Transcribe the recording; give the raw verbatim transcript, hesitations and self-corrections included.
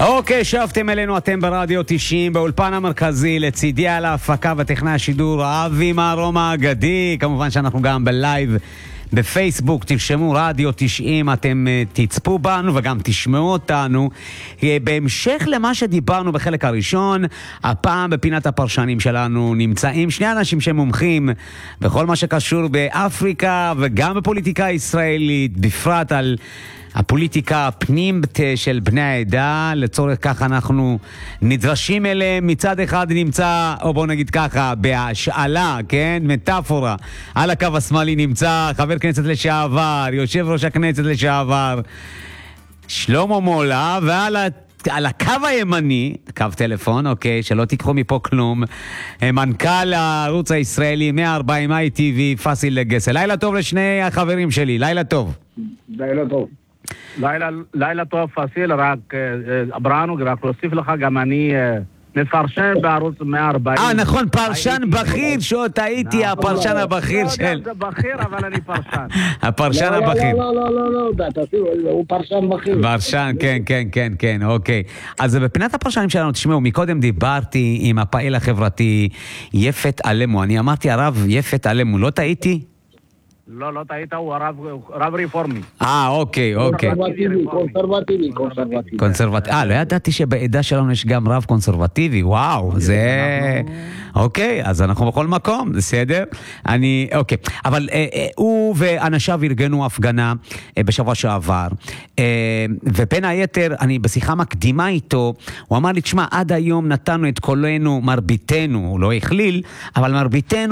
אוקיי, שבתם אלינו, אתם ברדיו תשעים, באולפן המרכזי, לצידי על ההפקה וטכנאי השידור אבי מרום האגדי. כמובן שאנחנו גם בלייב בפייסבוק, תרשמו רדיו תשעים, אתם תצפו בנו וגם תשמעו אותנו. בהמשך למה שדיברנו בחלק הראשון, הפעם בפינת הפרשנים שלנו נמצאים שני אנשים שמומחים בכל מה שקשור באפריקה וגם בפוליטיקה הישראלית, בפרט על הפוליטיקה הפנימית של בני העדה. לצורך כך אנחנו נדרשים אליהם. מצד אחד נמצא, או בוא נגיד ככה, בהשאלה, כן, מטאפורה, על הקו השמאלי נמצא חבר כנסת לשעבר, יושב ראש הכנסת לשעבר שלמה מולה, ועל ה... על הקו הימני, קו טלפון, אוקיי, שלא תיקחו מפה כלום, מנכ"ל הערוץ הישראלי מאה וארבעים איי טי וי, פאסיל לגסה. לילה טוב לשני החברים שלי, לילה טוב. לילה טוב. לילה, לילה טוב פאסיל, רק אברנו, רק להוסיף לך, גם אני מפרשן בערוץ מאה וארבעים. אה, נכון, פרשן בכיר, שעות הייתי הפרשן הבכיר של... לא, זה בכיר, אבל אני פרשן. הפרשן הבכיר. לא, לא, לא, לא, לא, הוא פרשן בכיר. פרשן, כן, כן, כן, כן, אוקיי. אז בפינת הפרשנים שלנו, תשמעו, מקודם דיברתי עם הפעיל החברתי יפת אלמו. אני אמרתי, הרב יפת אלמו, לא טעיתי? לא, לא טעית, הוא רב רפורמי. אה, אוקיי, אוקיי. קונסרבטיבי, קונסרבטיבי, קונסרבטיבי. קונסרבטיבי. אה, לא ידעתי שבעדה שלנו יש גם רב קונסרבטיבי, וואו, זה... אוקיי, אז אנחנו בכל מקום, בסדר? אני, אוקיי. אבל הוא ואנשיו ארגנו הפגנה בשבוע שעבר, ובין היתר, אני בשיחה מקדימה איתו, הוא אמר לי, תשמע, עד היום נתנו את קולנו, מרביתנו, הוא לא הכליל, אבל מרביתנו,